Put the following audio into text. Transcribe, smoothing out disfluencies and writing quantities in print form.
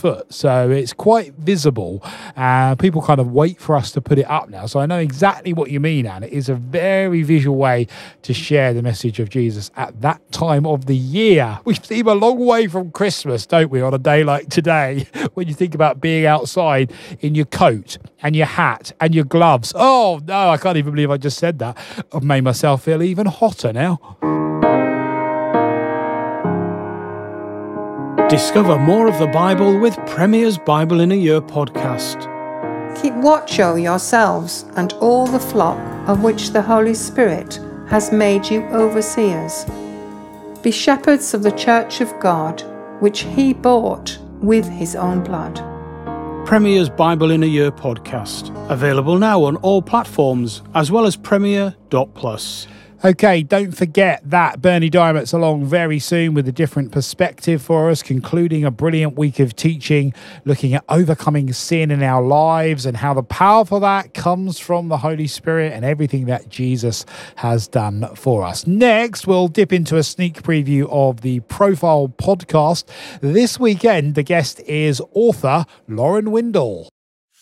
foot. So it's quite visible. People kind of wait for us to put it up now. So I know exactly what you mean, Anne. It is a very visual way to share the message of Jesus at that time of the year. We seem a long way from Christmas, don't we, on a day like today, when you think about being outside in your coat and your hat and your gloves. Oh, no, I can't even believe I just said that. I've made myself feel even hotter now. Discover more of the Bible with Premier's Bible in a Year podcast. Keep watch over yourselves and all the flock of which the Holy Spirit has made you overseers. Be shepherds of the church of God, which he bought with his own blood. Premier's Bible in a Year podcast. Available now on all platforms, as well as Premier.plus. Okay, don't forget that Bernie Diamond's along very soon with a different perspective for us, concluding a brilliant week of teaching, looking at overcoming sin in our lives and how the power for that comes from the Holy Spirit and everything that Jesus has done for us. Next, we'll dip into a sneak preview of the Profile podcast. This weekend, the guest is author Lauren Windle.